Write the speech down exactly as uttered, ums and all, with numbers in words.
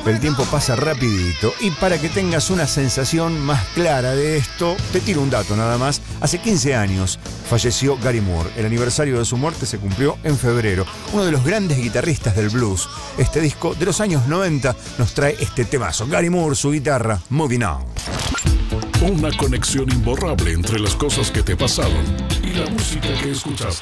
El tiempo pasa rapidito y para que tengas una sensación más clara de esto, te tiro un dato nada más. Hace quince años falleció Gary Moore. El aniversario de su muerte se cumplió en febrero. Uno de los grandes guitarristas del blues. Este disco de los años noventa nos trae este temazo. Gary Moore, su guitarra, Moving On. Una conexión imborrable entre las cosas que te pasaron y la música que escuchaste.